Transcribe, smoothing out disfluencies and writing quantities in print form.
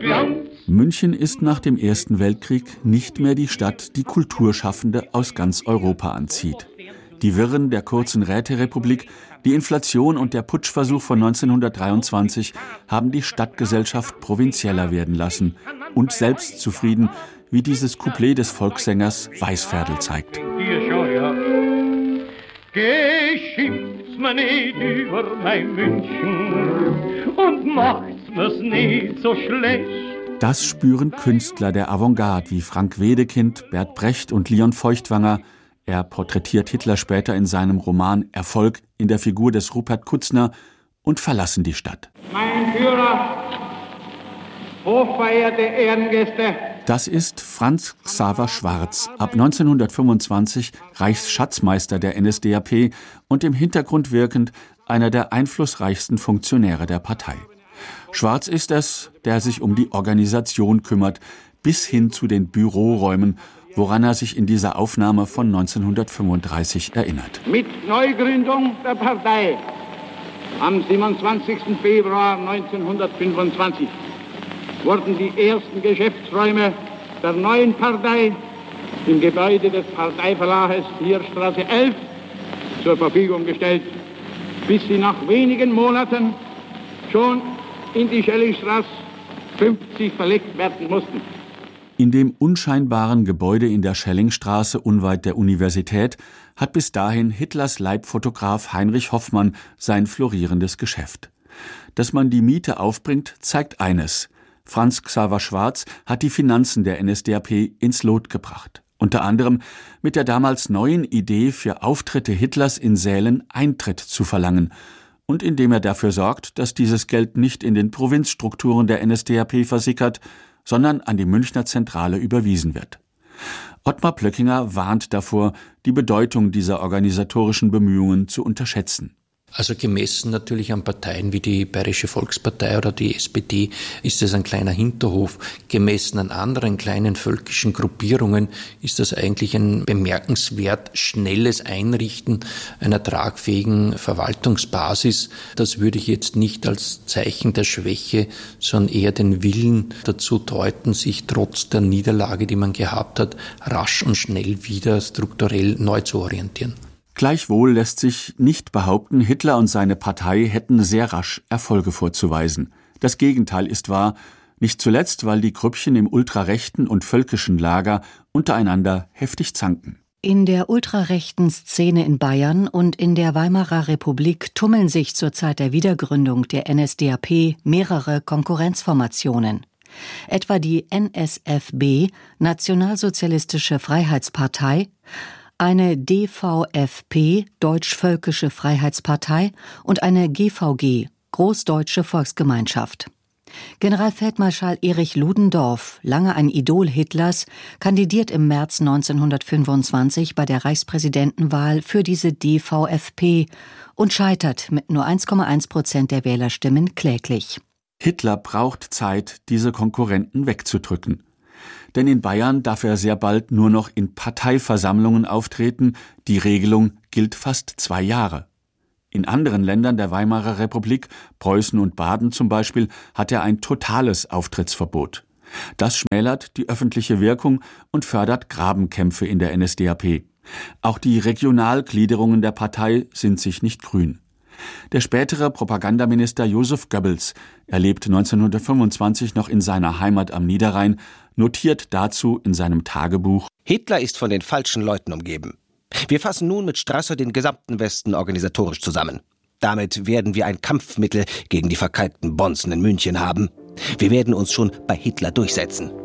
München ist nach dem Ersten Weltkrieg nicht mehr die Stadt, die Kulturschaffende aus ganz Europa anzieht. Die Wirren der kurzen Räterepublik, die Inflation und der Putschversuch von 1923 haben die Stadtgesellschaft provinzieller werden lassen und selbstzufrieden, wie dieses Couplet des Volkssängers Weißferdl zeigt. Geschimpft's mir nicht über mein München und macht's mir's nicht so schlecht. Das spüren Künstler der Avantgarde wie Frank Wedekind, Bert Brecht und Leon Feuchtwanger. Er porträtiert Hitler später in seinem Roman Erfolg in der Figur des Rupert Kutzner und verlassen die Stadt. Mein Führer, hochverehrte Ehrengäste. Das ist Franz Xaver Schwarz, ab 1925 Reichsschatzmeister der NSDAP und im Hintergrund wirkend einer der einflussreichsten Funktionäre der Partei. Schwarz ist es, der sich um die Organisation kümmert, bis hin zu den Büroräumen, woran er sich in dieser Aufnahme von 1935 erinnert. Mit Neugründung der Partei am 27. Februar 1925 wurden die ersten Geschäftsräume der neuen Partei im Gebäude des Parteiverlages Heerstraße 11 zur Verfügung gestellt, bis sie nach wenigen Monaten schon in die Schellingstraße 50 verlegt werden mussten. In dem unscheinbaren Gebäude in der Schellingstraße unweit der Universität hat bis dahin Hitlers Leibfotograf Heinrich Hoffmann sein florierendes Geschäft. Dass man die Miete aufbringt, zeigt eines: Franz Xaver Schwarz hat die Finanzen der NSDAP ins Lot gebracht. Unter anderem mit der damals neuen Idee, für Auftritte Hitlers in Sälen Eintritt zu verlangen und indem er dafür sorgt, dass dieses Geld nicht in den Provinzstrukturen der NSDAP versickert, sondern an die Münchner Zentrale überwiesen wird. Ottmar Plöckinger warnt davor, die Bedeutung dieser organisatorischen Bemühungen zu unterschätzen. Also gemessen natürlich an Parteien wie die Bayerische Volkspartei oder die SPD ist es ein kleiner Hinterhof. Gemessen an anderen kleinen völkischen Gruppierungen ist das eigentlich ein bemerkenswert schnelles Einrichten einer tragfähigen Verwaltungsbasis. Das würde ich jetzt nicht als Zeichen der Schwäche, sondern eher den Willen dazu deuten, sich trotz der Niederlage, die man gehabt hat, rasch und schnell wieder strukturell neu zu orientieren. Gleichwohl lässt sich nicht behaupten, Hitler und seine Partei hätten sehr rasch Erfolge vorzuweisen. Das Gegenteil ist wahr, nicht zuletzt, weil die Grüppchen im ultrarechten und völkischen Lager untereinander heftig zanken. In der ultrarechten Szene in Bayern und in der Weimarer Republik tummeln sich zur Zeit der Wiedergründung der NSDAP mehrere Konkurrenzformationen. Etwa die NSFB, Nationalsozialistische Freiheitspartei, eine DVFP, Deutsch-Völkische Freiheitspartei, und eine GVG, Großdeutsche Volksgemeinschaft. Generalfeldmarschall Erich Ludendorff, lange ein Idol Hitlers, kandidiert im März 1925 bei der Reichspräsidentenwahl für diese DVFP und scheitert mit nur 1,1% der Wählerstimmen kläglich. Hitler braucht Zeit, diese Konkurrenten wegzudrücken. Denn in Bayern darf er sehr bald nur noch in Parteiversammlungen auftreten. Die Regelung gilt fast 2 Jahre. In anderen Ländern der Weimarer Republik, Preußen und Baden zum Beispiel, hat er ein totales Auftrittsverbot. Das schmälert die öffentliche Wirkung und fördert Grabenkämpfe in der NSDAP. Auch die Regionalgliederungen der Partei sind sich nicht grün. Der spätere Propagandaminister Joseph Goebbels, er lebte 1925 noch in seiner Heimat am Niederrhein, notiert dazu in seinem Tagebuch: Hitler ist von den falschen Leuten umgeben. Wir fassen nun mit Strasser den gesamten Westen organisatorisch zusammen. Damit werden wir ein Kampfmittel gegen die verkalkten Bonzen in München haben. Wir werden uns schon bei Hitler durchsetzen.